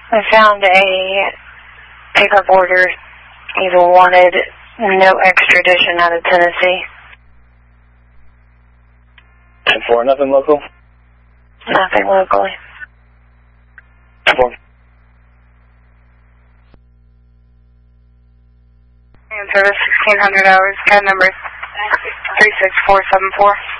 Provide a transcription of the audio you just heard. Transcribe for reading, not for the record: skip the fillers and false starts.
I found a pickup order. He's wanted no extradition out of Tennessee. 10-4, nothing local? Nothing locally. 10-4. Service 1600 hours, CAD number 36474.